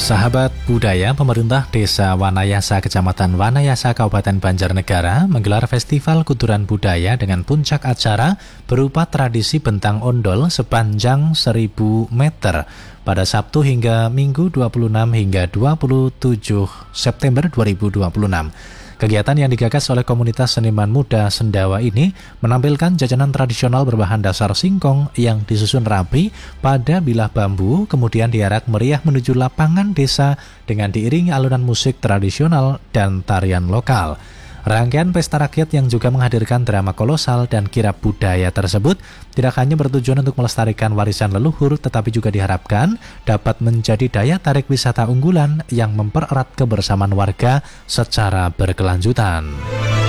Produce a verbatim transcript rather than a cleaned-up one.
Sahabat budaya, pemerintah Desa Wanayasa, Kecamatan Wanayasa, Kabupaten Banjarnegara menggelar Festival Kuturan Budaya dengan puncak acara berupa tradisi bentang ondol sepanjang seribu meter pada Sabtu hingga Minggu dua puluh enam hingga dua puluh tujuh September dua ribu dua puluh enam. Kegiatan yang digagas oleh komunitas seniman muda Sendawa ini menampilkan jajanan tradisional berbahan dasar singkong yang disusun rapi pada bilah bambu, kemudian diarak meriah menuju lapangan desa dengan diiringi alunan musik tradisional dan tarian lokal. Rangkaian pesta rakyat yang juga menghadirkan drama kolosal dan kirab budaya tersebut tidak hanya bertujuan untuk melestarikan warisan leluhur, tetapi juga diharapkan dapat menjadi daya tarik wisata unggulan yang mempererat kebersamaan warga secara berkelanjutan.